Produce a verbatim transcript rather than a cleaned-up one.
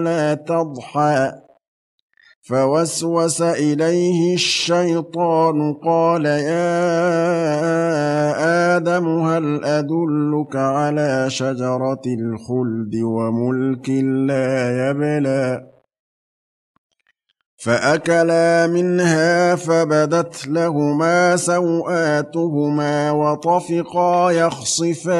ولا تضحى فوسوس إليه الشيطان قال يا آدم هل أدلك على شجرة الخلد وملك لا يبلى فأكلا منها فبدت لهما سوآتهما وطفقا يخصفان